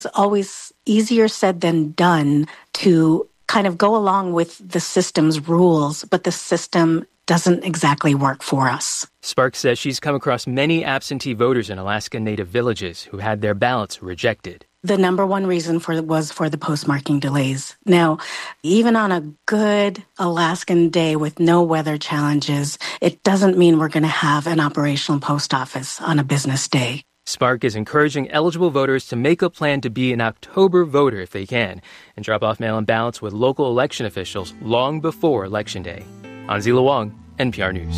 It's always easier said than done to kind of go along with the system's rules, but the system doesn't exactly work for us. Sparks says she's come across many absentee voters in Alaska Native villages who had their ballots rejected. The number one reason was for the postmarking delays. Now, even on a good Alaskan day with no weather challenges, it doesn't mean we're going to have an operational post office on a business day. Spark is encouraging eligible voters to make a plan to be an October voter if they can, and drop off mail-in ballots with local election officials long before Election Day. Anzila Wong, NPR News.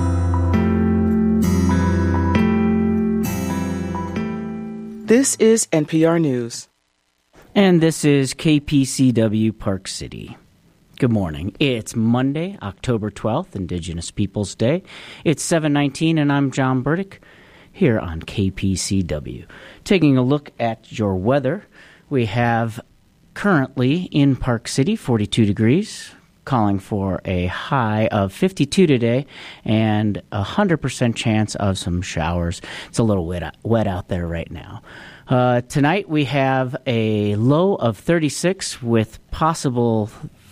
This is NPR News. And this is KPCW Park City. Good morning. It's Monday, October 12th, Indigenous Peoples Day. It's 7:19, and I'm John Burdick here on KPCW. Taking a look at your weather, we have currently in Park City 42 degrees, calling for a high of 52 today and 100% chance of some showers. It's a little wet out there right now. Tonight we have a low of 36 with possible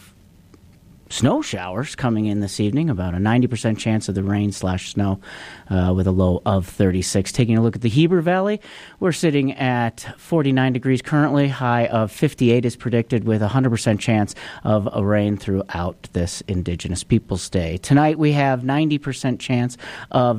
snow showers coming in this evening, about a 90% chance of the rain/snow with a low of 36. Taking a look at the Heber Valley, we're sitting at 49 degrees currently. High of 58 is predicted with a 100% chance of a rain throughout this Indigenous Peoples Day. Tonight we have 90% chance of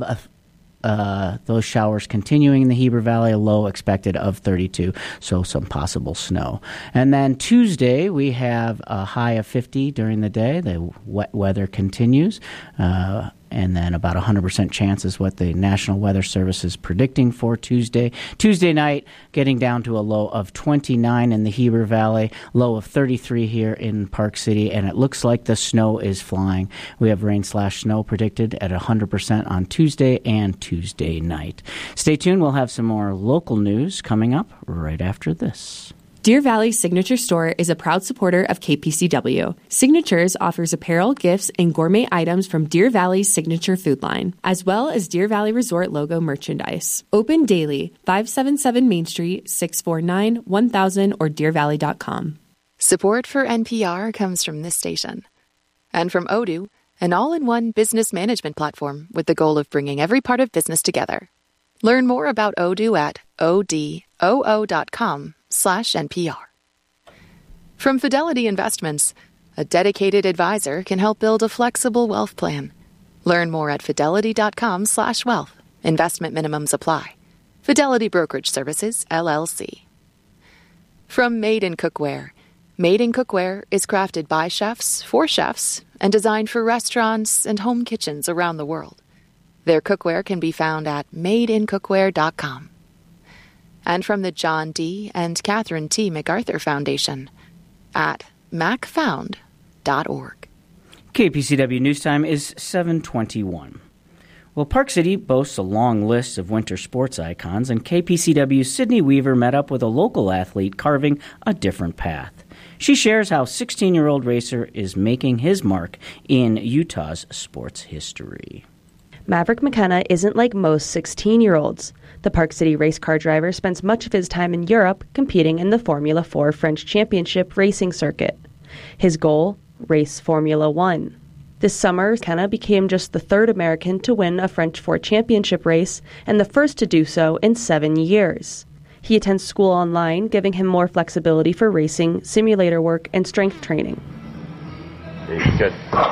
those showers continuing in the Heber Valley, a low expected of 32, so some possible snow. And then Tuesday, we have a high of 50 during the day. The wet weather continues. And then about 100% chance is what the National Weather Service is predicting for Tuesday. Tuesday night, getting down to a low of 29 in the Heber Valley, low of 33 here in Park City, and it looks like the snow is flying. We have rain/snow predicted at 100% on Tuesday and Tuesday night. Stay tuned. We'll have some more local news coming up right after this. Deer Valley Signature Store is a proud supporter of KPCW. Signatures offers apparel, gifts, and gourmet items from Deer Valley's signature food line, as well as Deer Valley Resort logo merchandise. Open daily, 577 Main Street, 649-1000 or deervalley.com. Support for NPR comes from this station. And from Odoo, an all-in-one business management platform with the goal of bringing every part of business together. Learn more about Odoo at odoo.com/NPR. From Fidelity Investments, a dedicated advisor can help build a flexible wealth plan. Learn more at fidelity.com/wealth. Investment minimums apply. Fidelity Brokerage Services, LLC. From Made in Cookware. Made in Cookware is crafted by chefs for chefs and designed for restaurants and home kitchens around the world. Their cookware can be found at madeincookware.com. And from the John D. and Catherine T. MacArthur Foundation at macfound.org. KPCW News Time is 7:21. Well, Park City boasts a long list of winter sports icons, and KPCW's Sydney Weaver met up with a local athlete carving a different path. She shares how 16-year-old racer is making his mark in Utah's sports history. Maverick McKenna isn't like most 16-year-olds. The Park City race car driver spends much of his time in Europe competing in the Formula 4 French Championship racing circuit. His goal? Race Formula 1. This summer, McKenna became just the third American to win a French 4 Championship race and the first to do so in 7 years. He attends school online, giving him more flexibility for racing, simulator work, and strength training. Good.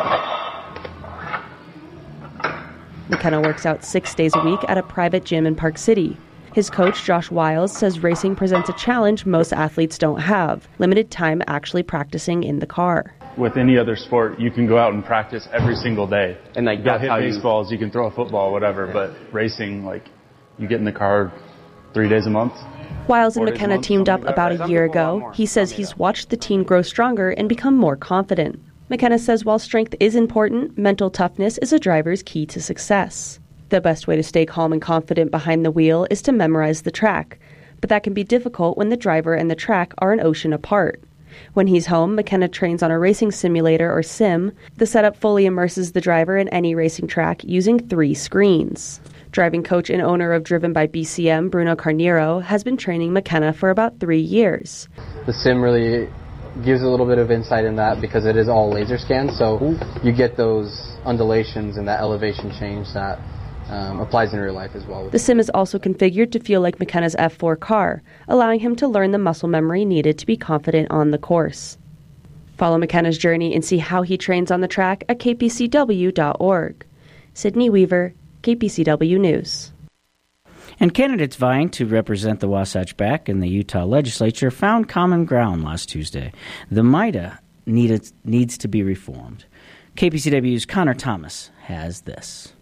McKenna works out 6 days a week at a private gym in Park City. His coach, Josh Wiles, says racing presents a challenge most athletes don't have: limited time actually practicing in the car. With any other sport, you can go out and practice every single day. And like you can hit baseballs, you can throw a football, whatever. Yeah. But racing, like, you get in the car 3 days a month. Wiles and McKenna teamed up about a year ago. He says he's watched the teen grow stronger and become more confident. McKenna says while strength is important, mental toughness is a driver's key to success. The best way to stay calm and confident behind the wheel is to memorize the track, but that can be difficult when the driver and the track are an ocean apart. When he's home, McKenna trains on a racing simulator or sim. The setup fully immerses the driver in any racing track using 3 screens. Driving coach and owner of Driven by BCM, Bruno Carneiro, has been training McKenna for about 3 years. The sim really gives a little bit of insight in that because it is all laser scanned, so you get those undulations and that elevation change that applies in real life as well. The sim is also configured to feel like McKenna's F4 car, allowing him to learn the muscle memory needed to be confident on the course. Follow McKenna's journey and see how he trains on the track at kpcw.org. Sydney Weaver, KPCW News. And candidates vying to represent the Wasatch Back in the Utah legislature found common ground last Tuesday. The MIDA needs to be reformed. KPCW's Connor Thomas has this.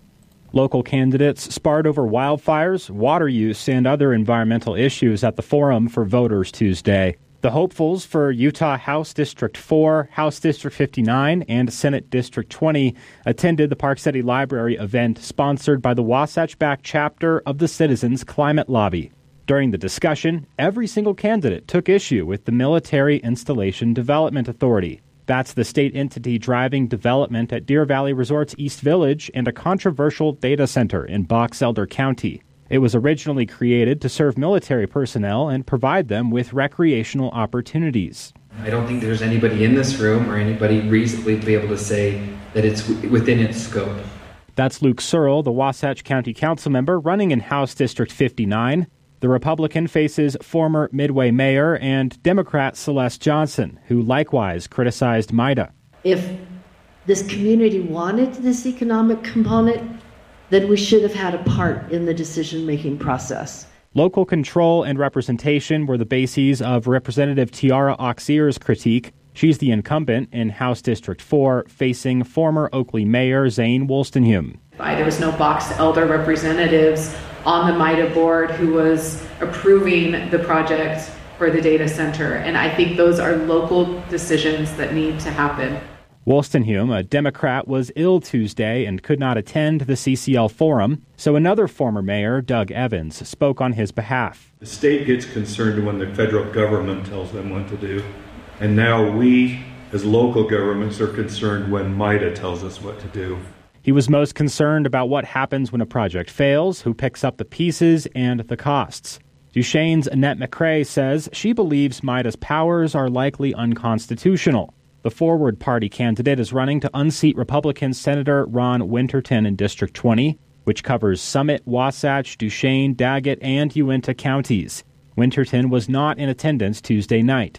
Local candidates sparred over wildfires, water use, and other environmental issues at the Forum for Voters Tuesday. The hopefuls for Utah House District 4, House District 59, and Senate District 20 attended the Park City Library event sponsored by the Wasatch Back chapter of the Citizens Climate Lobby. During the discussion, every single candidate took issue with the Military Installation Development Authority. That's the state entity driving development at Deer Valley Resort's East Village and a controversial data center in Box Elder County. It was originally created to serve military personnel and provide them with recreational opportunities. I don't think there's anybody in this room or anybody reasonably be able to say that it's within its scope. That's Luke Searle, the Wasatch County Council member running in House District 59. The Republican faces former Midway Mayor and Democrat Celeste Johnson, who likewise criticized MIDA. If this community wanted this economic component, then we should have had a part in the decision-making process. Local control and representation were the bases of Representative Tiara Oxier's critique. She's the incumbent in House District 4, facing former Oakley Mayor Zane Wolstenhume. There was no Box Elder representatives on the MIDA board who was approving the project for the data center, and I think those are local decisions that need to happen. Wolstenhume, a Democrat, was ill Tuesday and could not attend the CCL forum, so another former mayor, Doug Evans, spoke on his behalf. The state gets concerned when the federal government tells them what to do, and now we, as local governments, are concerned when MIDA tells us what to do. He was most concerned about what happens when a project fails, who picks up the pieces, and the costs. Duchesne's Annette McCrae says she believes MIDA's powers are likely unconstitutional. The Forward Party candidate is running to unseat Republican Senator Ron Winterton in District 20, which covers Summit, Wasatch, Duchesne, Daggett, and Uinta counties. Winterton was not in attendance Tuesday night.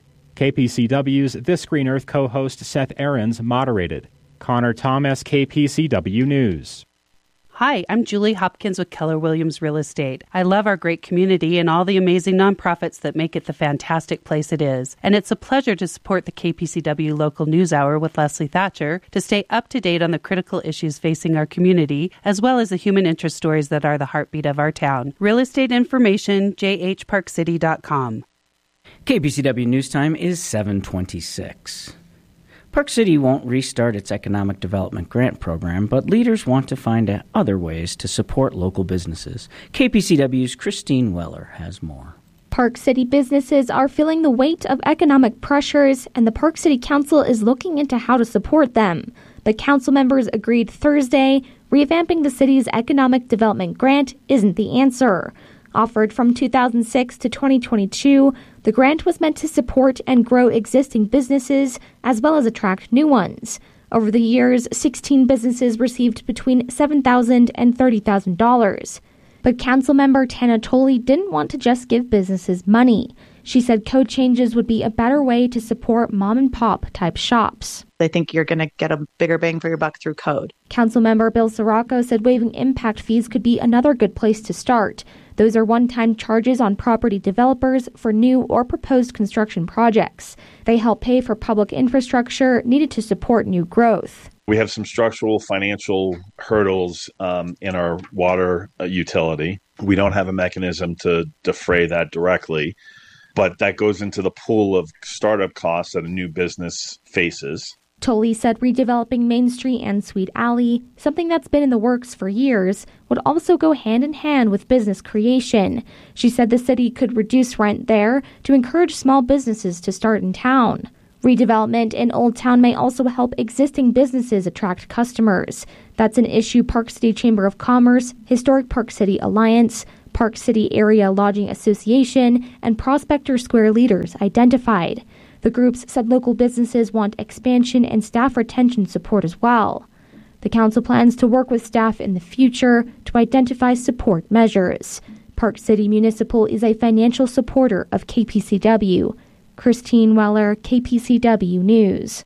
KPCW's This Green Earth co-host Seth Ahrens moderated. Connor Thomas, KPCW News. Hi, I'm Julie Hopkins with Keller Williams Real Estate. I love our great community and all the amazing nonprofits that make it the fantastic place it is. And it's a pleasure to support the KPCW Local News Hour with Leslie Thatcher to stay up to date on the critical issues facing our community, as well as the human interest stories that are the heartbeat of our town. Real estate information, jhparkcity.com. KPCW News Time is 7:26. Park City won't restart its economic development grant program, but leaders want to find other ways to support local businesses. KPCW's Christine Weller has more. Park City businesses are feeling the weight of economic pressures, and the Park City Council is looking into how to support them. But council members agreed Thursday revamping the city's economic development grant isn't the answer. Offered from 2006 to 2022, the grant was meant to support and grow existing businesses as well as attract new ones. Over the years, 16 businesses received between $7,000 and $30,000. But Councilmember Tana Tolley didn't want to just give businesses money. She said code changes would be a better way to support mom-and-pop type shops. I think you're going to get a bigger bang for your buck through code. Councilmember Bill Sirocco said waiving impact fees could be another good place to start. Those are one-time charges on property developers for new or proposed construction projects. They help pay for public infrastructure needed to support new growth. We have some structural financial hurdles in our water utility. We don't have a mechanism to defray that directly, but that goes into the pool of startup costs that a new business faces. Tolley said redeveloping Main Street and Sweet Alley, something that's been in the works for years, would also go hand in hand with business creation. She said the city could reduce rent there to encourage small businesses to start in town. Redevelopment in Old Town may also help existing businesses attract customers. That's an issue Park City Chamber of Commerce, Historic Park City Alliance, Park City Area Lodging Association, and Prospector Square leaders identified. The groups said local businesses want expansion and staff retention support as well. The council plans to work with staff in the future to identify support measures. Park City Municipal is a financial supporter of KPCW. Christine Weller, KPCW News.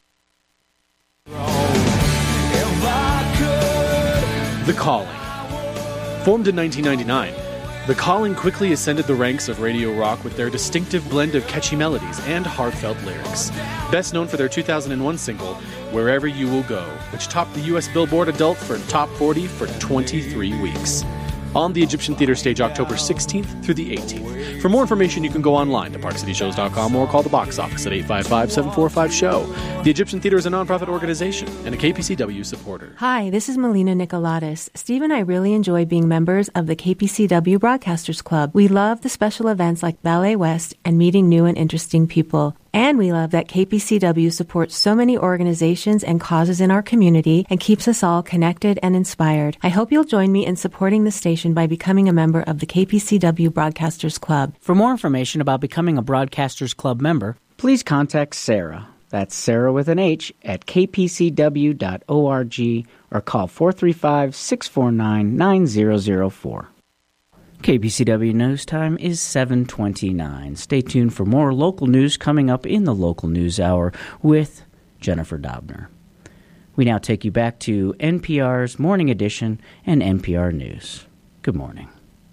The Calling. Formed in 1999, The Calling quickly ascended the ranks of radio rock with their distinctive blend of catchy melodies and heartfelt lyrics. Best known for their 2001 single, Wherever You Will Go, which topped the U.S. Billboard Adult for Top 40 for 23 weeks. On the Egyptian Theater stage October 16th through the 18th. For more information, you can go online to parkcityshows.com or call the box office at 855-745-SHOW. The Egyptian Theater is a nonprofit organization and a KPCW supporter. Hi, this is Melina Nicolatis. Steve and I really enjoy being members of the KPCW Broadcasters Club. We love the special events like Ballet West and meeting new and interesting people. And we love that KPCW supports so many organizations and causes in our community and keeps us all connected and inspired. I hope you'll join me in supporting the station by becoming a member of the KPCW Broadcasters Club. For more information about becoming a Broadcasters Club member, please contact Sarah. That's Sarah with an H at kpcw.org or call 435-649-9004. KPCW News Time is 7:29. Stay tuned for more local news coming up in the Local News Hour with Jennifer Dobner. We now take you back to NPR's Morning Edition and NPR News. Good morning.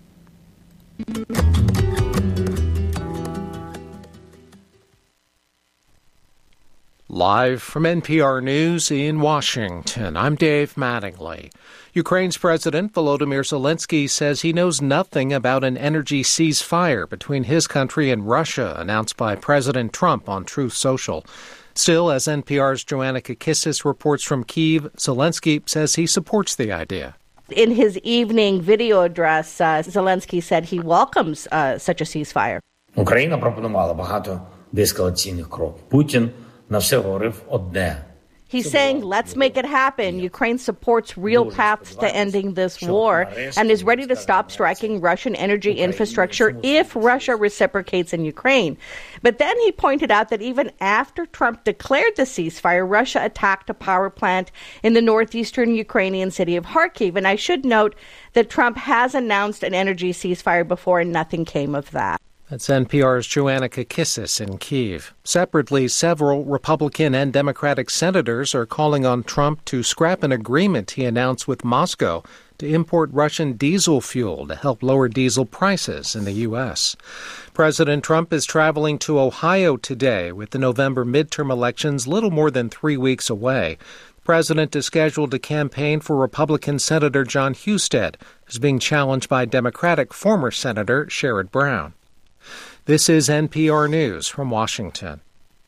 Live from NPR News in Washington, I'm Dave Mattingly. Ukraine's President Volodymyr Zelensky says he knows nothing about an energy ceasefire between his country and Russia announced by President Trump on Truth Social. Still, as NPR's Joanna Kakissis reports from Kyiv, Zelensky says he supports the idea. In his evening video address, Zelensky said he welcomes such a ceasefire. Україна пропонувала багато деескалаційних кроків. Путін на все говорив одне. He's saying, let's make it happen. Ukraine supports real paths to ending this war and is ready to stop striking Russian energy infrastructure if Russia reciprocates in Ukraine. But then he pointed out that even after Trump declared the ceasefire, Russia attacked a power plant in the northeastern Ukrainian city of Kharkiv. And I should note that Trump has announced an energy ceasefire before and nothing came of that. That's NPR's Joanna Kakissis in Kyiv. Separately, several Republican and Democratic senators are calling on Trump to scrap an agreement he announced with Moscow to import Russian diesel fuel to help lower diesel prices in the U.S. President Trump is traveling to Ohio today with the November midterm elections little more than 3 weeks away. The president is scheduled to campaign for Republican Senator John Husted, who's being challenged by Democratic former Senator Sherrod Brown. This is NPR News from Washington.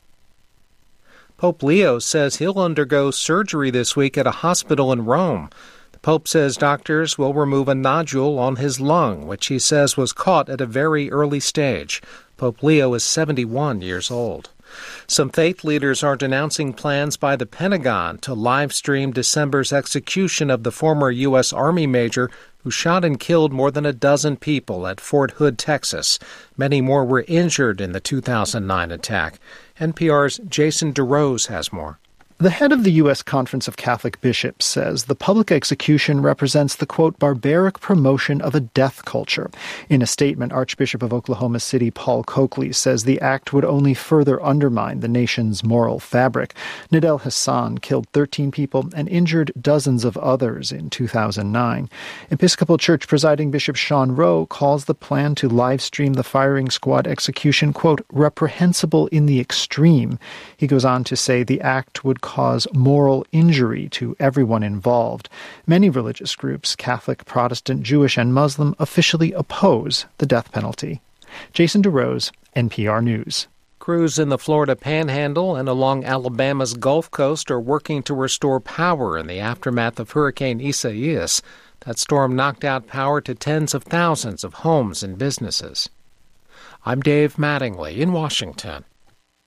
Pope Leo says he'll undergo surgery this week at a hospital in Rome. The Pope says doctors will remove a nodule on his lung, which he says was caught at a very early stage. Pope Leo is 71 years old. Some faith leaders are denouncing plans by the Pentagon to live stream December's execution of the former U.S. Army major who shot and killed more than a dozen people at Fort Hood, Texas. Many more were injured in the 2009 attack. NPR's Jason DeRose has more. The head of the U.S. Conference of Catholic Bishops says the public execution represents the, quote, barbaric promotion of a death culture. In a statement, Archbishop of Oklahoma City Paul Coakley says the act would only further undermine the nation's moral fabric. Nidal Hassan killed 13 people and injured dozens of others in 2009. Episcopal Church presiding Bishop Sean Rowe calls the plan to live stream the firing squad execution, quote, reprehensible in the extreme. He goes on to say the act would cause moral injury to everyone involved. Many religious groups, Catholic, Protestant, Jewish, and Muslim, officially oppose the death penalty. Jason DeRose, NPR News. Crews in the Florida Panhandle and along Alabama's Gulf Coast are working to restore power in the aftermath of Hurricane Isaias. That storm knocked out power to tens of thousands of homes and businesses. I'm Dave Mattingly in Washington.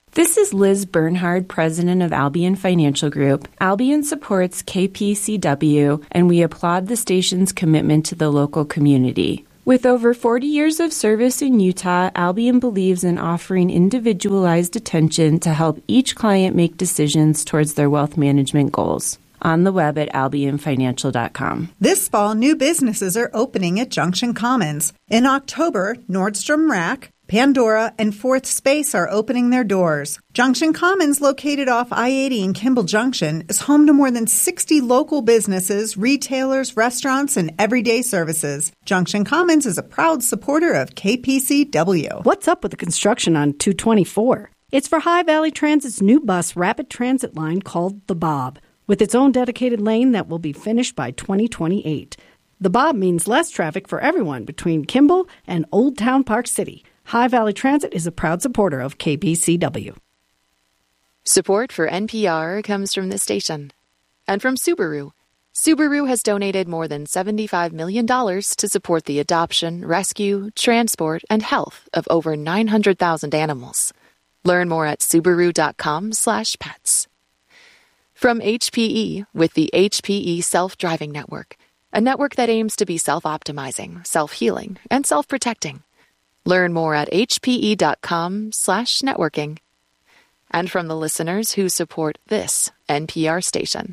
This is Liz Bernhard, president of Albion Financial Group. Albion supports KPCW, and we applaud the station's commitment to the local community. With over 40 years of service in Utah, Albion believes in offering individualized attention to help each client make decisions towards their wealth management goals. On the web at albionfinancial.com. This fall, new businesses are opening at Junction Commons. In October, Nordstrom Rack, Pandora, and Fourth Space are opening their doors. Junction Commons, located off I-80 in Kimball Junction, is home to more than 60 local businesses, retailers, restaurants, and everyday services. Junction Commons is a proud supporter of KPCW. What's up with the construction on 224? It's for High Valley Transit's new bus rapid transit line called the Bob, with its own dedicated lane that will be finished by 2028. The Bob means less traffic for everyone between Kimball and Old Town Park City. High Valley Transit is a proud supporter of KPCW. Support for NPR comes from this station and from Subaru. Subaru has donated more than $75 million to support the adoption, rescue, transport, and health of over 900,000 animals. Learn more at Subaru.com/pets. From HPE with the HPE Self-Driving Network, a network that aims to be self-optimizing, self-healing, and self-protecting. Learn more at hpe.com/networking. And from the listeners who support this NPR station.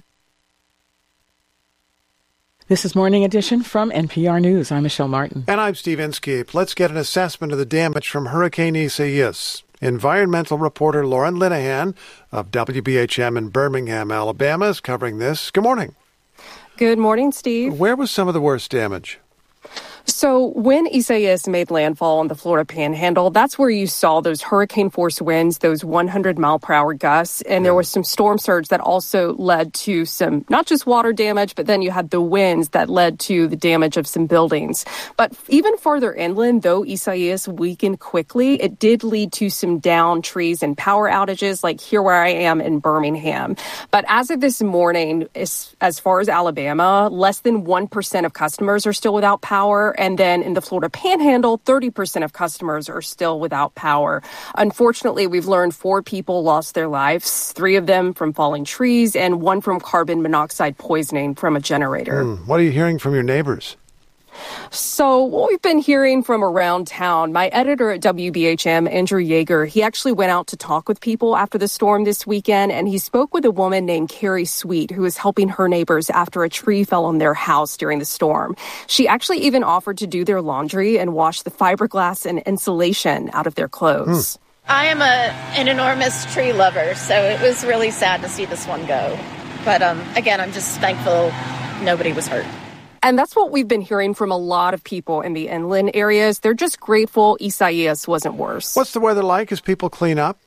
This is Morning Edition from NPR News. I'm Michelle Martin. And I'm Steve Inskeep. Let's get an assessment of the damage from Hurricane Isaias. Environmental reporter Lauren Linehan of WBHM in Birmingham, Alabama, is covering this. Good morning. Good morning, Steve. Where was some of the worst damage? So when Isaias made landfall on the Florida Panhandle, that's where you saw those hurricane-force winds, those 100-mile-per-hour gusts, and there was some storm surge that also led to some, not just water damage, but then you had the winds that led to the damage of some buildings. But even farther inland, though Isaias weakened quickly, it did lead to some downed trees and power outages, like here where I am in Birmingham. But as of this morning, as far as Alabama, less than 1% of customers are still without power. And then in the Florida Panhandle, 30% of customers are still without power. Unfortunately, we've learned 4 people lost their lives, 3 of them from falling trees and 1 from carbon monoxide poisoning from a generator. What are you hearing from your neighbors? So what we've been hearing from around town, my editor at WBHM, Andrew Yeager, he actually went out to talk with people after the storm this weekend, and he spoke with a woman named Carrie Sweet, who is helping her neighbors after a tree fell on their house during the storm. She actually even offered to do their laundry and wash the fiberglass and insulation out of their clothes. I am an enormous tree lover, so it was really sad to see this one go. But again, I'm just thankful nobody was hurt. And that's what we've been hearing from a lot of people in the inland areas. They're just grateful Isaias wasn't worse. What's the weather like as people clean up?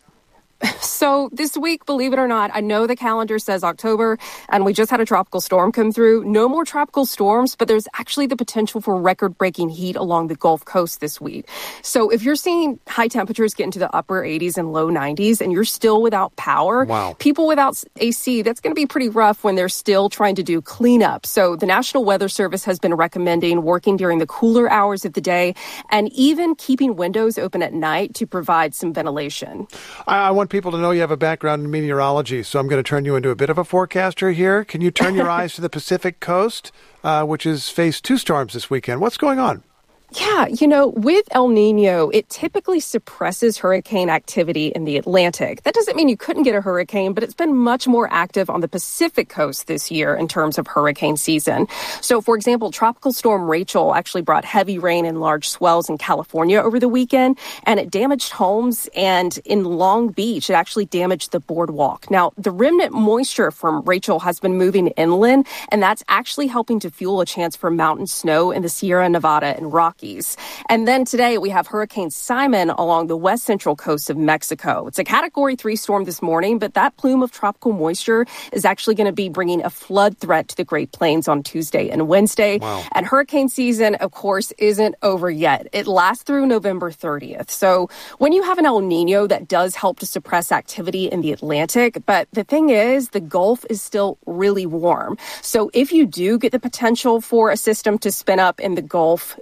So this week, believe it or not, I know the calendar says October, and we just had a tropical storm come through. No more tropical storms, but there's actually the potential for record-breaking heat along the Gulf Coast this week. So if you're seeing high temperatures get into the upper 80s and low 90s, and you're still without power, people without AC, that's going to be pretty rough when they're still trying to do cleanup. So the National Weather Service has been recommending working during the cooler hours of the day and even keeping windows open at night to provide some ventilation. I want people to know you have a background in meteorology, so I'm going to turn you into a bit of a forecaster here. Can you turn your eyes to the Pacific coast, which has faced 2 storms this weekend? What's going on? Yeah, with El Nino, it typically suppresses hurricane activity in the Atlantic. That doesn't mean you couldn't get a hurricane, but it's been much more active on the Pacific coast this year in terms of hurricane season. So, for example, Tropical Storm Rachel actually brought heavy rain and large swells in California over the weekend, and it damaged homes, and in Long Beach, it actually damaged the boardwalk. Now, the remnant moisture from Rachel has been moving inland, and that's actually helping to fuel a chance for mountain snow in the Sierra Nevada and Rockies. And then today we have Hurricane Simon along the west central coast of Mexico. It's a Category 3 storm this morning, but that plume of tropical moisture is actually going to be bringing a flood threat to the Great Plains on Tuesday and Wednesday. Wow. And hurricane season, of course, isn't over yet. It lasts through November 30th. So when you have an El Nino, that does help to suppress activity in the Atlantic. But the thing is, the Gulf is still really warm. So if you do get the potential for a system to spin up in the Gulf, that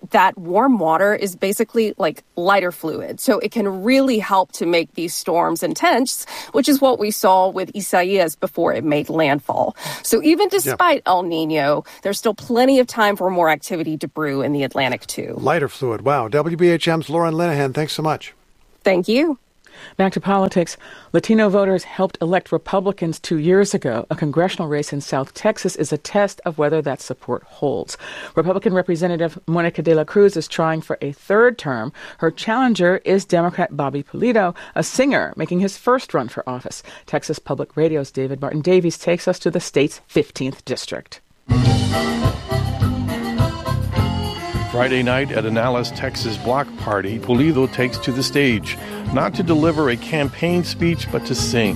warm water is basically like lighter fluid. So it can really help to make these storms intense, which is what we saw with Isaias before it made landfall. So even despite El Nino, there's still plenty of time for more activity to brew in the Atlantic, too. Lighter fluid. Wow. WBHM's Lauren Linehan, thanks so much. Thank you. Back to politics. Latino voters helped elect Republicans 2 years ago. A congressional race in South Texas is a test of whether that support holds. Republican Representative Monica de la Cruz is trying for a third term. Her challenger is Democrat Bobby Pulido, a singer making his first run for office. Texas Public Radio's David Martin Davies takes us to the state's 15th district. Friday night at an Alice, Texas block party, Pulido takes to the stage, not to deliver a campaign speech, but to sing.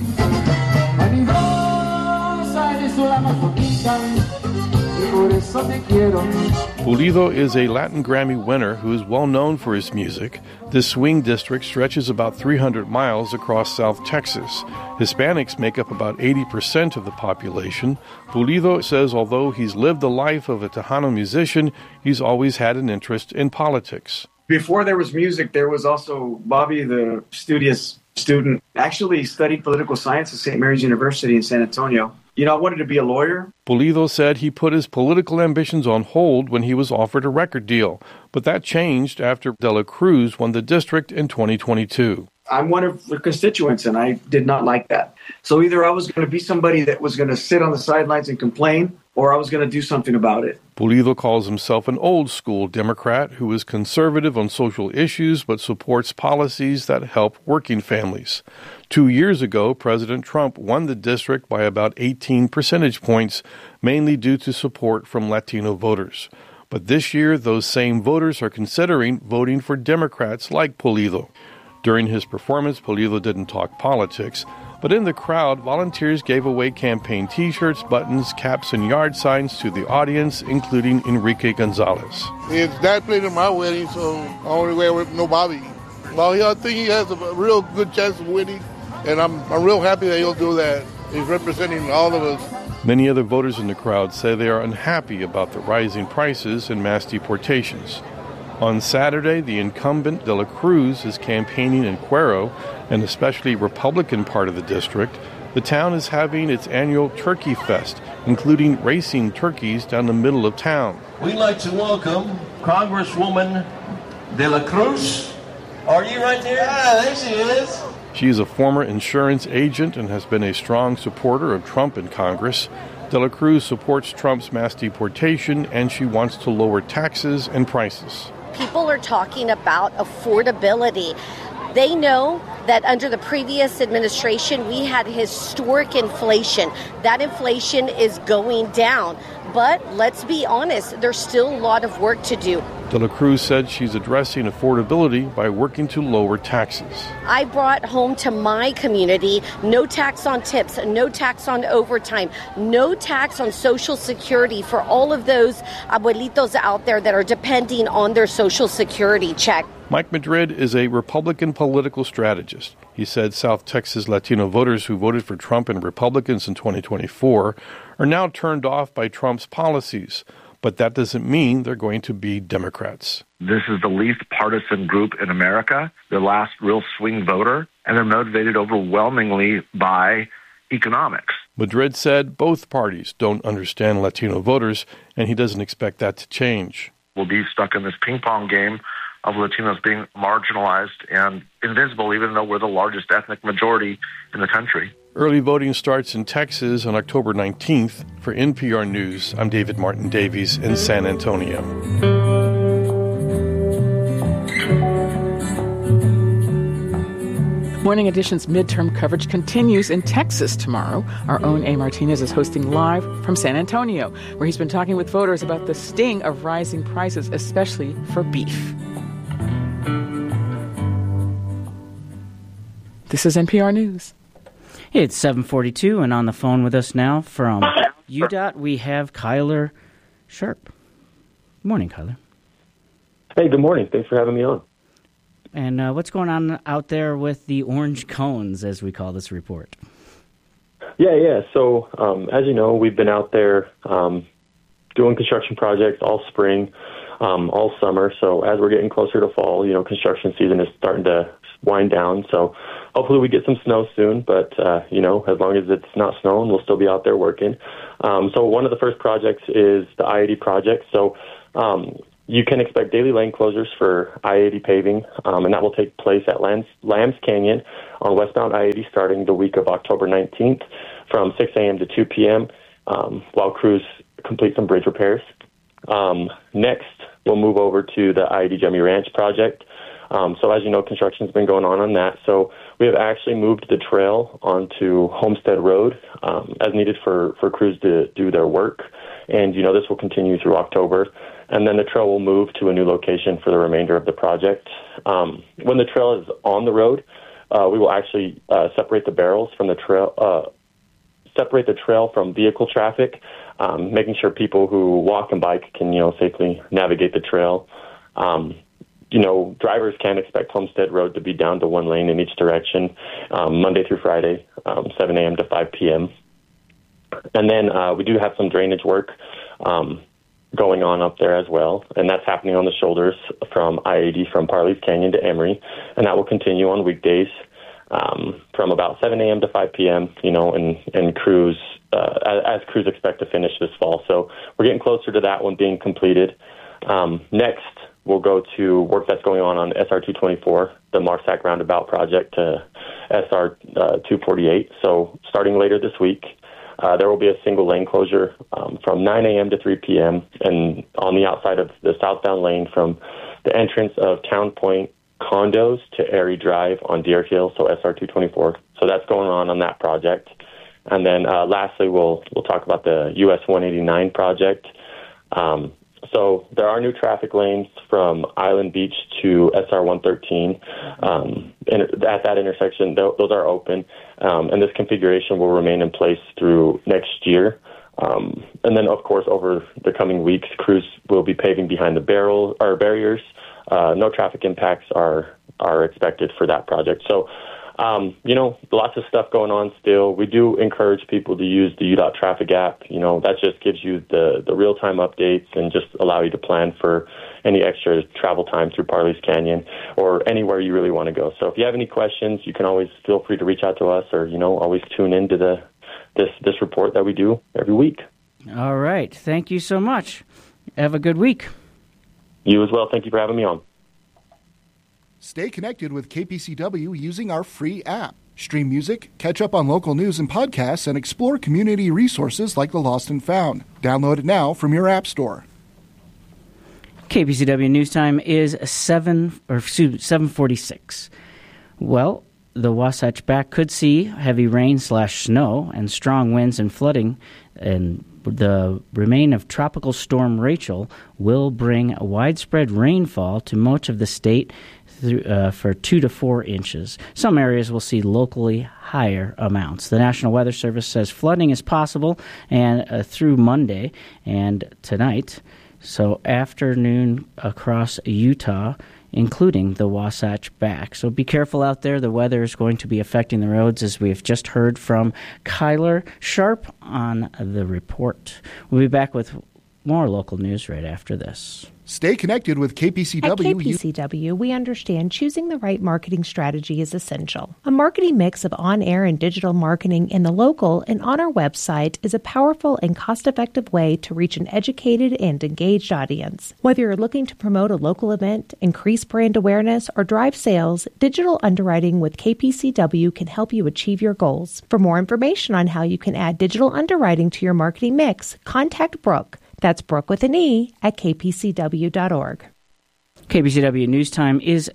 Pulido is a Latin Grammy winner who is well known for his music. This swing district stretches about 300 miles across South Texas. Hispanics make up about 80% of the population. Pulido says although he's lived the life of a Tejano musician, he's always had an interest in politics. Before there was music, there was also Bobby, the studious student, actually studied political science at St. Mary's University in San Antonio. You know, I wanted to be a lawyer. Pulido said he put his political ambitions on hold when he was offered a record deal, but that changed after De La Cruz won the district in 2022. I'm one of the constituents, and I did not like that. So either I was going to be somebody that was going to sit on the sidelines and complain, or I was going to do something about it. Pulido calls himself an old-school Democrat who is conservative on social issues but supports policies that help working families. 2 years ago, President Trump won the district by about 18 percentage points, mainly due to support from Latino voters. But this year, those same voters are considering voting for Democrats like Pulido. During his performance, Pulido didn't talk politics, but in the crowd, volunteers gave away campaign T-shirts, buttons, caps, and yard signs to the audience, including Enrique Gonzalez. His dad played in my wedding, so I only wear with no Bobby. Well, I think he has a real good chance of winning, and I'm real happy that he'll do that. He's representing all of us. Many other voters in the crowd say they are unhappy about the rising prices and mass deportations. On Saturday, the incumbent De La Cruz is campaigning in Cuero, an especially Republican part of the district. The town is having its annual Turkey Fest, including racing turkeys down the middle of town. We'd like to welcome Congresswoman De La Cruz. Are you right there? Yeah, there she is. She is a former insurance agent and has been a strong supporter of Trump in Congress. De La Cruz supports Trump's mass deportation, and she wants to lower taxes and prices. People are talking about affordability. They know that under the previous administration, we had historic inflation. That inflation is going down. But let's be honest, there's still a lot of work to do. De La Cruz said she's addressing affordability by working to lower taxes. I brought home to my community no tax on tips, no tax on overtime, no tax on Social Security for all of those abuelitos out there that are depending on their Social Security check. Mike Madrid is a Republican political strategist. He said South Texas Latino voters who voted for Trump and Republicans in 2024 are now turned off by Trump's policies. But that doesn't mean they're going to be Democrats. This is the least partisan group in America, the last real swing voter, and they're motivated overwhelmingly by economics. Madrid said both parties don't understand Latino voters, and he doesn't expect that to change. We'll be stuck in this ping-pong game of Latinos being marginalized and invisible, even though we're the largest ethnic majority in the country. Early voting starts in Texas on October 19th. For NPR News, I'm David Martin Davies in San Antonio. Morning Edition's midterm coverage continues in Texas tomorrow. Our own A. Martinez is hosting live from San Antonio, where he's been talking with voters about the sting of rising prices, especially for beef. This is NPR News. It's 7:42, and on the phone with us now from UDOT, we have Kyler Sharp. Good morning, Kyler. Hey, good morning. Thanks for having me on. And what's going on out there with the orange cones, as we call this report? Yeah. So, as you know, we've been out there doing construction projects all spring. all summer. So as we're getting closer to fall, construction season is starting to wind down. So hopefully we get some snow soon, but, as long as it's not snowing, we'll still be out there working. So one of the first projects is the I-80 project. So you can expect daily lane closures for I-80 paving, and that will take place at Lambs Canyon on westbound I-80 starting the week of October 19th from 6 a.m. to 2 p.m. While crews complete some bridge repairs. Next, we'll move over to the I-80 Jemmy Ranch project. So as you know, construction's been going on that. So we have actually moved the trail onto Homestead Road as needed for crews to do their work. And, this will continue through October. And then the trail will move to a new location for the remainder of the project. When the trail is on the road, we will actually separate the barrels from the trail, separate the trail from vehicle traffic, making sure people who walk and bike can, safely navigate the trail. Drivers can expect Homestead Road to be down to one lane in each direction, Monday through Friday, 7 a.m. to 5 p.m. And then we do have some drainage work going on up there as well, and that's happening on the shoulders from I-80 from Parley's Canyon to Emory, and that will continue on weekdays from about 7 a.m. to 5 p.m., and crews, as crews expect to finish this fall. So we're getting closer to that one being completed. Next, we'll go to work that's going on SR 224, the Marsac Roundabout project, to SR 248. So starting later this week, there will be a single lane closure from 9 a.m. to 3 p.m. and on the outside of the southbound lane from the entrance of Town Point Condos to Airy Drive on Deer Hill, so SR 224. So that's going on that project. And then lastly, we'll talk about the US 189 project. So there are new traffic lanes from Island Beach to SR 113. At that intersection, those are open, and this configuration will remain in place through next year. And then, of course, over the coming weeks, crews will be paving behind the barriers. No traffic impacts are expected for that project. So, lots of stuff going on still. We do encourage people to use the UDOT traffic app. That just gives you the real-time updates and just allow you to plan for any extra travel time through Parley's Canyon or anywhere you really want to go. So if you have any questions, you can always feel free to reach out to us or, always tune into this report that we do every week. All right. Thank you so much. Have a good week. You as well. Thank you for having me on. Stay connected with KPCW using our free app. Stream music, catch up on local news and podcasts, and explore community resources like the Lost and Found. Download it now from your app store. KPCW News Time is 7:46. Well, the Wasatch Back could see heavy rain/snow and strong winds and flooding, and the remain of Tropical Storm Rachel will bring a widespread rainfall to much of the state for 2 to 4 inches. Some areas will see locally higher amounts. The National Weather Service says flooding is possible and through Monday and tonight. So afternoon across Utah, including the Wasatch Back. So be careful out there. The weather is going to be affecting the roads, as we've just heard from Kyler Sharp on the report. We'll be back with more local news right after this. Stay connected with KPCW. At KPCW, we understand choosing the right marketing strategy is essential. A marketing mix of on-air and digital marketing in the local and on our website is a powerful and cost-effective way to reach an educated and engaged audience. Whether you're looking to promote a local event, increase brand awareness, or drive sales, digital underwriting with KPCW can help you achieve your goals. For more information on how you can add digital underwriting to your marketing mix, contact Brooke. That's Brooke with an E at kpcw.org. KPCW News Time is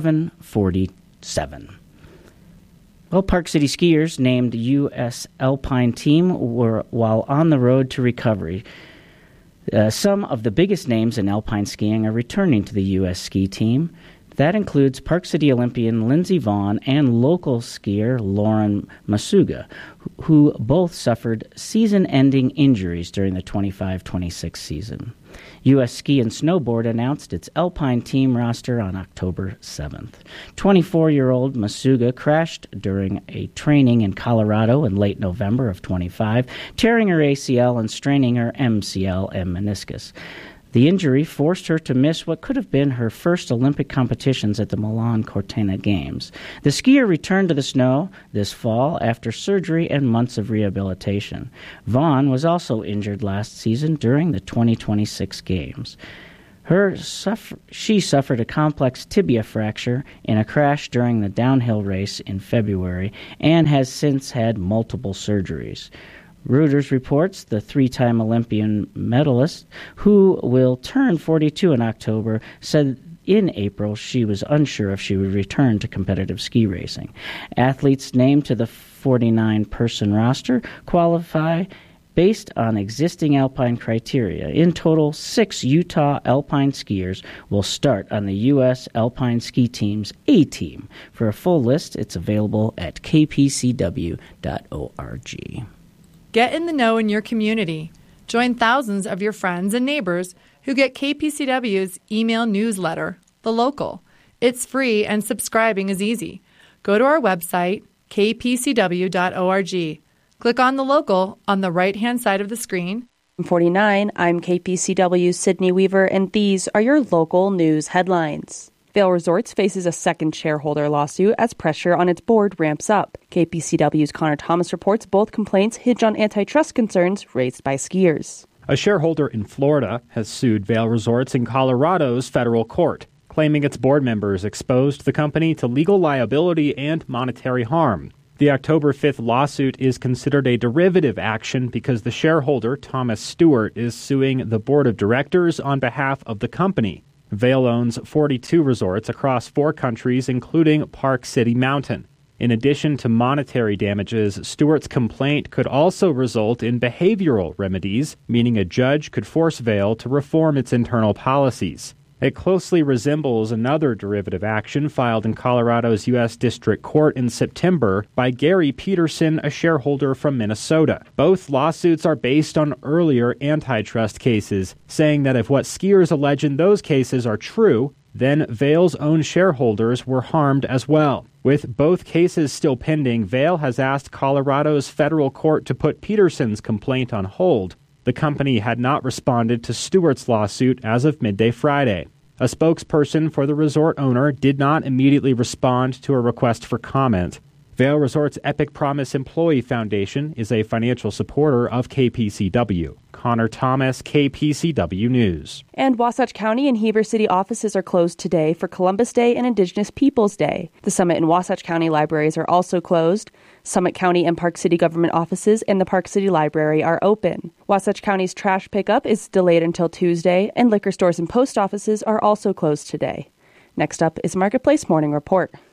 7:47. Well, Park City skiers named U.S. Alpine team were while on the road to recovery. Some of the biggest names in alpine skiing are returning to the U.S. ski team. That includes Park City Olympian Lindsey Vonn and local skier Lauren Masuga, who both suffered season-ending injuries during the 25-26 season. U.S. Ski and Snowboard announced its Alpine team roster on October 7th. 24-year-old Masuga crashed during a training in Colorado in late November of 25, tearing her ACL and straining her MCL and meniscus. The injury forced her to miss what could have been her first Olympic competitions at the Milan Cortina Games. The skier returned to the snow this fall after surgery and months of rehabilitation. Vaughn was also injured last season during the 2026 Games. She suffered a complex tibia fracture in a crash during the downhill race in February and has since had multiple surgeries. Reuters reports the three-time Olympian medalist, who will turn 42 in October, said in April she was unsure if she would return to competitive ski racing. Athletes named to the 49-person roster qualify based on existing alpine criteria. In total, 6 Utah alpine skiers will start on the U.S. Alpine Ski Team's A-Team. For a full list, it's available at kpcw.org. Get in the know in your community. Join thousands of your friends and neighbors who get KPCW's email newsletter, The Local. It's free and subscribing is easy. Go to our website, kpcw.org. Click on The Local on the right-hand side of the screen. I'm 49. I'm KPCW's Sydney Weaver, and these are your local news headlines. Vail Resorts faces a second shareholder lawsuit as pressure on its board ramps up. KPCW's Connor Thomas reports both complaints hinge on antitrust concerns raised by skiers. A shareholder in Florida has sued Vail Resorts in Colorado's federal court, claiming its board members exposed the company to legal liability and monetary harm. The October 5th lawsuit is considered a derivative action because the shareholder, Thomas Stewart, is suing the board of directors on behalf of the company. Vail owns 42 resorts across 4 countries, including Park City Mountain. In addition to monetary damages, Stewart's complaint could also result in behavioral remedies, meaning a judge could force Vail to reform its internal policies. It closely resembles another derivative action filed in Colorado's U.S. District Court in September by Gary Peterson, a shareholder from Minnesota. Both lawsuits are based on earlier antitrust cases, saying that if what skiers allege in those cases are true, then Vail's own shareholders were harmed as well. With both cases still pending, Vail has asked Colorado's federal court to put Peterson's complaint on hold. The company had not responded to Stewart's lawsuit as of midday Friday. A spokesperson for the resort owner did not immediately respond to a request for comment. Vail Resorts Epic Promise Employee Foundation is a financial supporter of KPCW. Connor Thomas, KPCW News. And Wasatch County and Heber City offices are closed today for Columbus Day and Indigenous Peoples Day. The Summit and Wasatch County libraries are also closed. Summit County and Park City government offices and the Park City Library are open. Wasatch County's trash pickup is delayed until Tuesday, and liquor stores and post offices are also closed today. Next up is Marketplace Morning Report.